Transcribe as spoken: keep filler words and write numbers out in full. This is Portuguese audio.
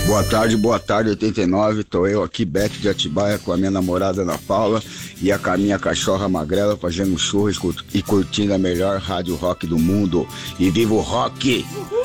Boa tarde, boa tarde, oitenta e nove, tô eu aqui, Beto de Atibaia, com a minha namorada Ana Paula e a minha cachorra Magrela, fazendo churras e curtindo a melhor rádio rock do mundo. E viva o rock! Uhul.